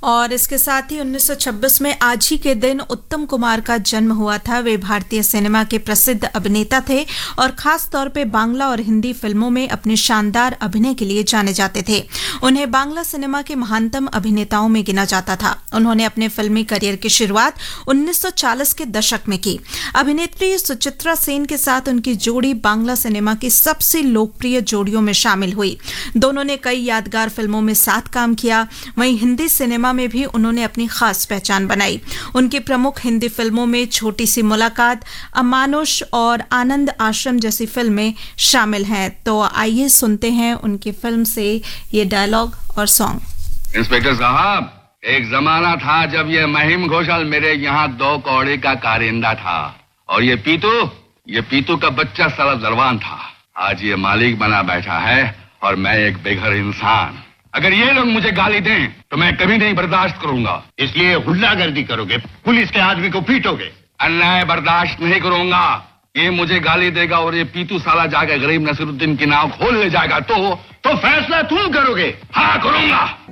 और इसके साथ ही 1926 में आज ही के दिन उत्तम कुमार का जन्म हुआ था। वे भारतीय सिनेमा के प्रसिद्ध अभिनेता थे और खास तौर पे बांग्ला और हिंदी फिल्मों में अपने शानदार अभिनय के लिए जाने जाते थे। उन्हें बांग्ला सिनेमा के महानतम अभिनेताओं में गिना जाता था। उन्होंने अपने फिल्मी करियर की शुरुआत 1940 के दशक में की। अभिनेत्री सुचित्रा सेन के साथ उनकी जोड़ी बांग्ला सिनेमा की सबसे लोकप्रिय जोड़ियों में शामिल हुई। दोनों ने कई यादगार फिल्मों में साथ काम किया। वहीं हिंदी सिनेमा में भी उन्होंने अपनी खास पहचान बनाई। उनकी प्रमुख हिंदी फिल्मों में छोटी सी मुलाकात, अमानुष और आनंद आश्रम जैसी फिल्में शामिल हैं। तो आइए सुनते हैं उनकी फिल्म से ये डायलॉग और सॉन्ग। इंस्पेक्टर साहब, एक जमाना था जब ये महिम घोषाल मेरे यहाँ 2 कौड़े का कारिंदा था और ये पीतू का बच्चा साला दरवान था। आज ये मालिक बना बैठा है और मैं एक बेघर इंसान। अगर ये लोग मुझे गाली दें तो मैं कभी नहीं बर्दाश्त करूंगा। इसलिए गुंडागर्दी करोगे, पुलिस के आदमी को पीटोगे। अन्याय बर्दाश्त नहीं करूंगा। ये मुझे गाली देगा और ये पीतू साला जाकर गरीब नसीरुद्दीन की नाव खोल ले जाएगा तो फैसला तुम करोगे। हाँ, करूंगा।